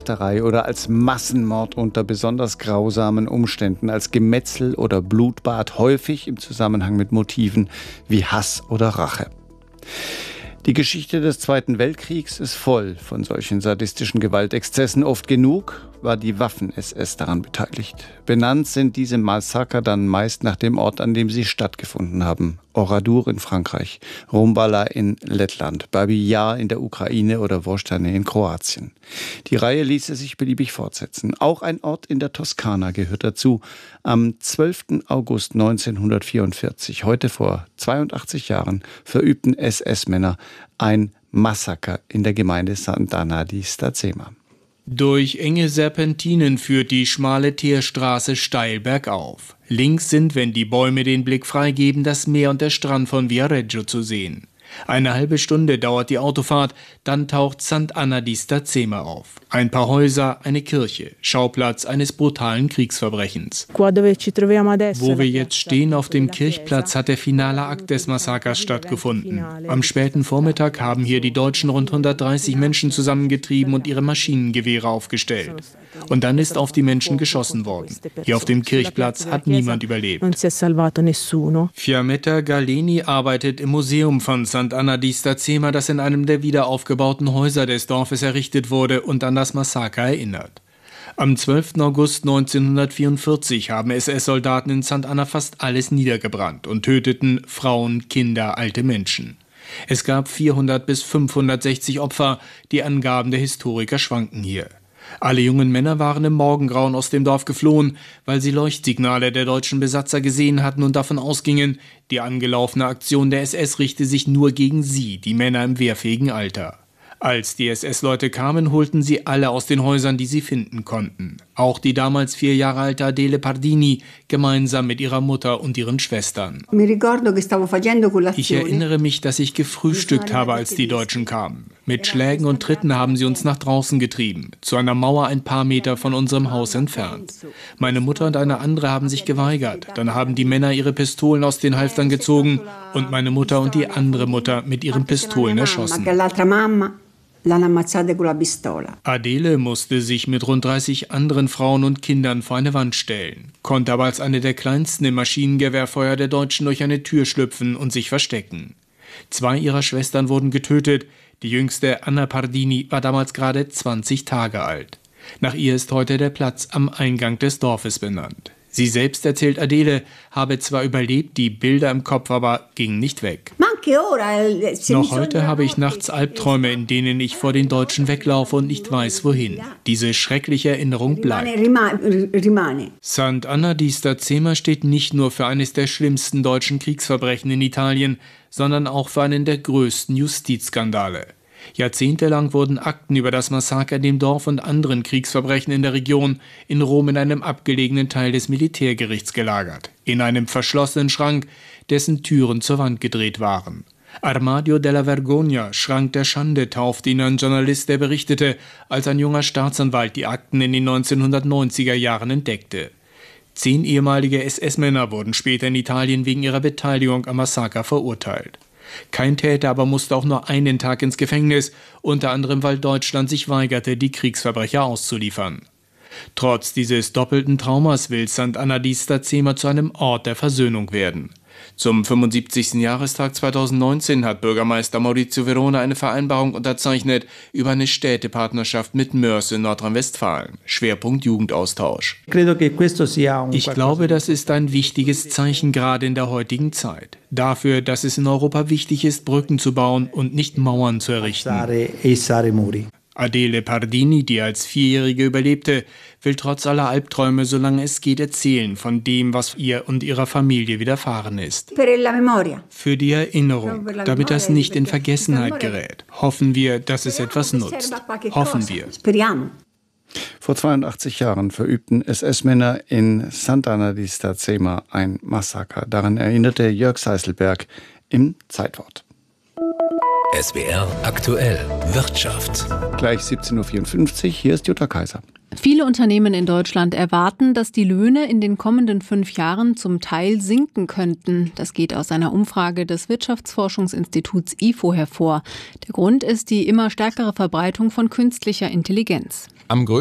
oder als Massenmord unter besonders grausamen Umständen, als Gemetzel oder Blutbad, häufig im Zusammenhang mit Motiven wie Hass oder Rache. Die Geschichte des Zweiten Weltkriegs ist voll von solchen sadistischen Gewaltexzessen. Oft genug war die Waffen-SS daran beteiligt. Benannt sind diese Massaker dann meist nach dem Ort, an dem sie stattgefunden haben. Oradour in Frankreich, Rumbala in Lettland, Babi Yar in der Ukraine oder Vostane in Kroatien. Die Reihe ließe sich beliebig fortsetzen. Auch ein Ort in der Toskana gehört dazu. Am 12. August 1944, heute vor 82 Jahren, verübten SS-Männer ein Massaker in der Gemeinde Sant'Anna di Stazzema. Durch enge Serpentinen führt die schmale Teerstraße steil bergauf. Links sind, wenn die Bäume den Blick freigeben, das Meer und der Strand von Viareggio zu sehen. Eine halbe Stunde dauert die Autofahrt, dann taucht Sant'Anna di Stazzema auf. Ein paar Häuser, eine Kirche, Schauplatz eines brutalen Kriegsverbrechens. Wo wir jetzt stehen, auf dem Kirchplatz, hat der finale Akt des Massakers stattgefunden. Am späten Vormittag haben hier die Deutschen rund 130 Menschen zusammengetrieben und ihre Maschinengewehre aufgestellt. Und dann ist auf die Menschen geschossen worden. Hier auf dem Kirchplatz hat niemand überlebt. Fiammetta Galeni arbeitet im Museum von Sant'Anna di Stazzema, das in einem der wiederaufgebauten Häuser des Dorfes errichtet wurde und an das Massaker erinnert. Am 12. August 1944 haben SS-Soldaten in Sant'Anna fast alles niedergebrannt und töteten Frauen, Kinder, alte Menschen. Es gab 400 bis 560 Opfer, die Angaben der Historiker schwanken hier. Alle jungen Männer waren im Morgengrauen aus dem Dorf geflohen, weil sie Leuchtsignale der deutschen Besatzer gesehen hatten und davon ausgingen, die angelaufene Aktion der SS richte sich nur gegen sie, die Männer im wehrfähigen Alter. Als die SS-Leute kamen, holten sie alle aus den Häusern, die sie finden konnten. Auch die damals 4 Jahre alte Adele Pardini, gemeinsam mit ihrer Mutter und ihren Schwestern. Ich erinnere mich, dass ich gefrühstückt habe, als die Deutschen kamen. Mit Schlägen und Tritten haben sie uns nach draußen getrieben, zu einer Mauer ein paar Meter von unserem Haus entfernt. Meine Mutter und eine andere haben sich geweigert. Dann haben die Männer ihre Pistolen aus den Halftern gezogen und meine Mutter und die andere Mutter mit ihren Pistolen erschossen. Adele musste sich mit rund 30 anderen Frauen und Kindern vor eine Wand stellen, konnte aber als eine der kleinsten im Maschinengewehrfeuer der Deutschen durch eine Tür schlüpfen und sich verstecken. 2 ihrer Schwestern wurden getötet, die jüngste Anna Pardini war damals gerade 20 Tage alt. Nach ihr ist heute der Platz am Eingang des Dorfes benannt. Sie selbst, erzählt Adele, habe zwar überlebt, die Bilder im Kopf aber gingen nicht weg. Noch heute habe ich nachts Albträume, in denen ich vor den Deutschen weglaufe und nicht weiß, wohin. Diese schreckliche Erinnerung bleibt. Sant'Anna di Stazzema steht nicht nur für eines der schlimmsten deutschen Kriegsverbrechen in Italien, sondern auch für einen der größten Justizskandale. Jahrzehntelang wurden Akten über das Massaker in dem Dorf und anderen Kriegsverbrechen in der Region in Rom in einem abgelegenen Teil des Militärgerichts gelagert. In einem verschlossenen Schrank, dessen Türen zur Wand gedreht waren. Armadio della Vergogna, Schrank der Schande, taufte ihn ein Journalist, der berichtete, als ein junger Staatsanwalt die Akten in den 1990er Jahren entdeckte. 10 ehemalige SS-Männer wurden später in Italien wegen ihrer Beteiligung am Massaker verurteilt. Kein Täter aber musste auch nur einen Tag ins Gefängnis, unter anderem weil Deutschland sich weigerte, die Kriegsverbrecher auszuliefern. Trotz dieses doppelten Traumas will Sant'Anna di Stazzema zu einem Ort der Versöhnung werden. Zum 75. Jahrestag 2019 hat Bürgermeister Maurizio Verona eine Vereinbarung unterzeichnet über eine Städtepartnerschaft mit Moers in Nordrhein-Westfalen. Schwerpunkt Jugendaustausch. Ich glaube, das ist ein wichtiges Zeichen gerade in der heutigen Zeit. Dafür, dass es in Europa wichtig ist, Brücken zu bauen und nicht Mauern zu errichten. Adele Pardini, die als 4-Jährige überlebte, will trotz aller Albträume, solange es geht, erzählen von dem, was ihr und ihrer Familie widerfahren ist. Für die Erinnerung, damit das nicht in Vergessenheit gerät. Hoffen wir, dass es etwas nutzt. Hoffen wir. Vor 82 Jahren verübten SS-Männer in Sant'Anna di Stazzema ein Massaker. Daran erinnerte Jörg Seißelberg im Zeitwort. SWR aktuell Wirtschaft. Gleich 17.54 Uhr, hier ist Jutta Kaiser. Viele Unternehmen in Deutschland erwarten, dass die Löhne in den kommenden 5 Jahren zum Teil sinken könnten. Das geht aus einer Umfrage des Wirtschaftsforschungsinstituts IFO hervor. Der Grund ist die immer stärkere Verbreitung von künstlicher Intelligenz. Am